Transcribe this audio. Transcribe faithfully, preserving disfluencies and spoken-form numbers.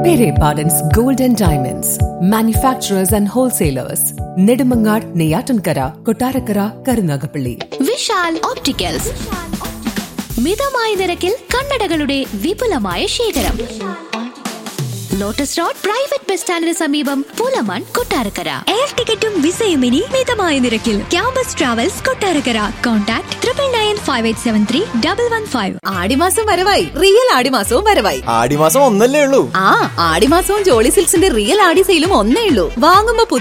Pere Pardon's Gold and Diamonds, manufacturers and wholesalers, Nedumangad, Neyatankara, Kottarakara, Karunagapalli. Vishal opticals മിതമായ നിരക്കിൽ കണ്ണടകളുടെ വിപുലമായ ശേഖരം. ലോട്ടസ് റോഡ് പ്രൈവറ്റ് ബസ് സ്റ്റാൻഡിന് സമീപം പൂലമാൻ, കൊട്ടാരക്കര. എയർ ടിക്കറ്റും വിസയും ഇനി മിതമായ നിരക്കിൽ. Campus travels, Kottarakkara. Contact triple nine five eight seven three double one five. ആടിമാസം വരവായി, റിയൽ ആടിമാസവും വരവായി. ആടിമാസം ഒന്നല്ലേ ഉള്ളൂ? ആ ആടിമാസവും ജോളി സിൽക്സിന്റെ റിയൽ ആടി സെയിലും ഒന്നേ ഉള്ളൂ. വാങ്ങുമ്പോ